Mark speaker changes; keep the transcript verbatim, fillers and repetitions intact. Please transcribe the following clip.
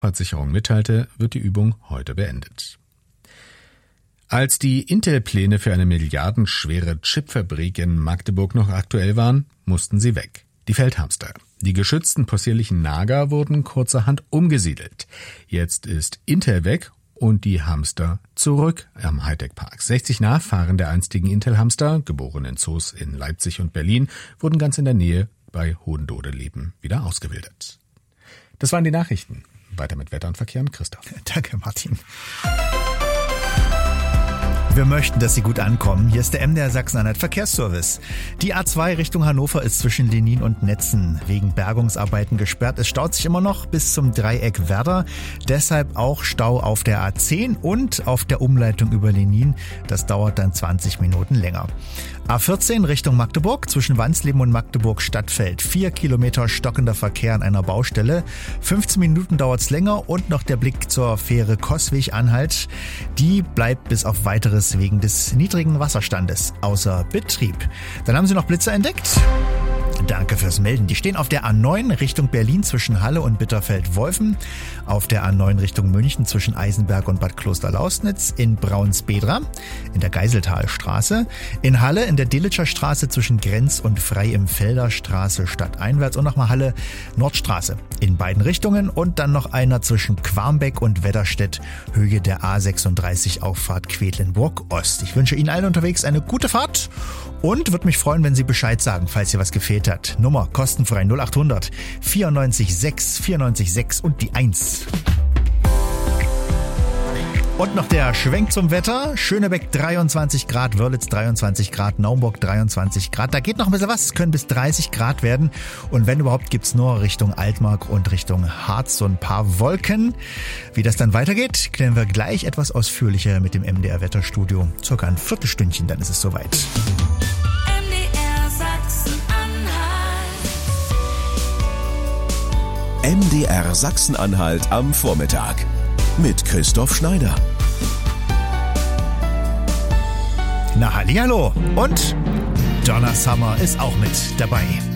Speaker 1: Versicherung mitteilte, wird die Übung heute beendet. Als die Intel-Pläne für eine milliardenschwere Chipfabrik in Magdeburg noch aktuell waren, mussten sie weg. Die Feldhamster. Die geschützten possierlichen Nager wurden kurzerhand umgesiedelt. Jetzt ist Intel weg und die Hamster zurück am Hightech-Park. sechzig Nachfahren der einstigen Intel-Hamster, geboren in Zoos in Leipzig und Berlin, wurden ganz in der Nähe bei Hohendodeleben wieder ausgewildert. Das waren die Nachrichten. Weiter mit Wetter und Verkehr und Christoph.
Speaker 2: Danke, Martin. Wir möchten, dass Sie gut ankommen. Hier ist der M D R Sachsen-Anhalt Verkehrsservice. Die A zwei Richtung Hannover ist zwischen Lenin und Netzen wegen Bergungsarbeiten gesperrt. Es staut sich immer noch bis zum Dreieck Werder. Deshalb auch Stau auf der A zehn und auf der Umleitung über Lenin. Das dauert dann zwanzig Minuten länger. A vierzehn Richtung Magdeburg zwischen Wansleben und Magdeburg Stadtfeld. Vier Kilometer stockender Verkehr an einer Baustelle. fünfzehn Minuten dauert's länger und noch der Blick zur Fähre Coswig-Anhalt. Die bleibt bis auf weiteres wegen des niedrigen Wasserstandes außer Betrieb. Dann haben Sie noch Blitzer entdeckt? Danke fürs Melden. Die stehen auf der A neun Richtung Berlin zwischen Halle und Bitterfeld-Wolfen, auf der A neun Richtung München zwischen Eisenberg und Bad Klosterlausnitz, in Braunsbedra, in der Geiseltalstraße, in Halle in der Dillitscher Straße zwischen Grenz und Frei im Felder Straße stadteinwärts und nochmal Halle Nordstraße in beiden Richtungen und dann noch einer zwischen Quarmbeck und Wedderstedt, Höhe der A sechsunddreißig Auffahrt Quedlinburg Ost. Ich wünsche Ihnen allen unterwegs eine gute Fahrt und würde mich freuen, wenn Sie Bescheid sagen, falls hier was gefehlt hat. Nummer kostenfrei null acht hundert vierundneunzig sechs vierundneunzig sechs und die eins. Und noch der Schwenk zum Wetter. Schönebeck dreiundzwanzig Grad, Wörlitz dreiundzwanzig Grad, Naumburg dreiundzwanzig Grad. Da geht noch ein bisschen was, es können bis dreißig Grad werden. Und wenn überhaupt, gibt's nur Richtung Altmark und Richtung Harz so ein paar Wolken. Wie das dann weitergeht, klären wir gleich etwas ausführlicher mit dem M D R Wetterstudio. Circa ein Viertelstündchen, dann ist es soweit.
Speaker 3: M D R Sachsen-Anhalt am Vormittag mit Christoph Schneider.
Speaker 2: Na hallihallo und Donna Summer ist auch mit dabei.